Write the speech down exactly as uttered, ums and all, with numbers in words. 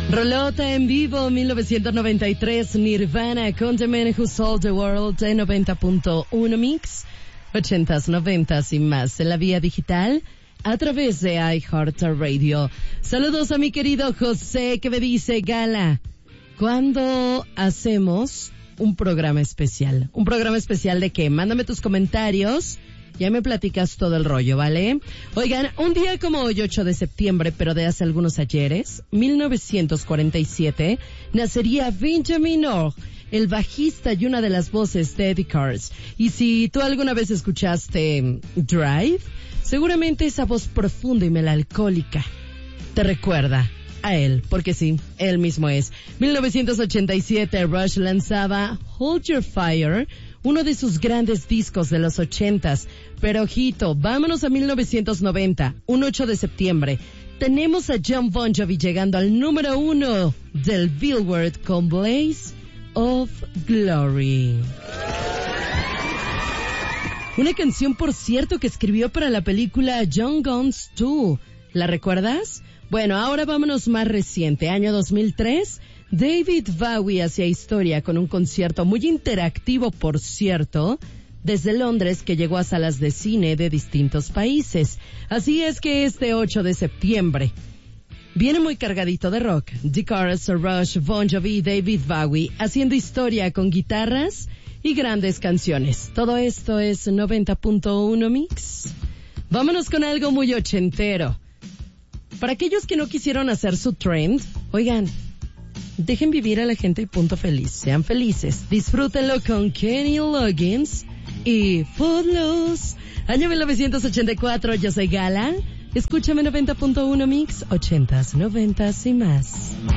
Rolota en vivo, mil novecientos noventa y tres, Nirvana con The Man Who Sold the World en noventa punto uno Mix, ochentas, noventas y más en la vía digital a través de iHeartRadio. Saludos a mi querido José que me dice, Gala, ¿cuándo hacemos un programa especial? ¿Un programa especial de qué? Mándame tus comentarios. Ya me platicas todo el rollo, ¿vale? Oigan, un día como hoy, ocho de septiembre, pero de hace algunos ayeres, mil novecientos cuarenta y siete, nacería Benjamin Orr, el bajista y una de las voces de Eddie Cars. Y si tú alguna vez escuchaste Drive, seguramente esa voz profunda y melancólica te recuerda a él, porque sí, él mismo es. mil novecientos ochenta y siete, Rush lanzaba Hold Your Fire, uno de sus grandes discos de los ochentas. Pero ojito, vámonos a mil novecientos noventa, un ocho de septiembre. Tenemos a Jon Bon Jovi llegando al número uno del Billboard con Blaze of Glory. Una canción, por cierto, que escribió para la película Young Guns dos. ¿La recuerdas? Bueno, ahora vámonos más reciente, año dos mil tres. David Bowie hacía historia con un concierto muy interactivo, por cierto, desde Londres, que llegó a salas de cine de distintos países. Así es que este ocho de septiembre viene muy cargadito de rock. The Cars, Rush, Bon Jovi y David Bowie haciendo historia con guitarras y grandes canciones. Todo esto es noventa punto uno Mix. Vámonos con algo muy ochentero. Para aquellos que no quisieron hacer su trend, oigan, dejen vivir a la gente y punto feliz. Sean felices. Disfrútenlo con Kenny Loggins y Footloose. Año mil novecientos ochenta y cuatro, yo soy Gala. Escúchame noventa punto uno Mix, ochentas, noventas y más.